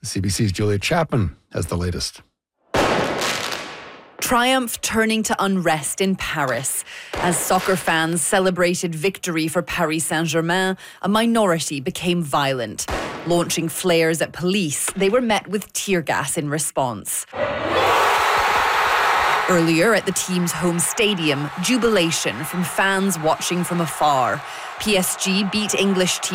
CBC's Julia Chapman has the latest. Triumph turning to unrest in Paris. As soccer fans celebrated victory for Paris Saint-Germain, a minority became violent. Launching flares at police, they were met with tear gas in response. Earlier at the team's home stadium, jubilation from fans watching from afar. PSG beat English team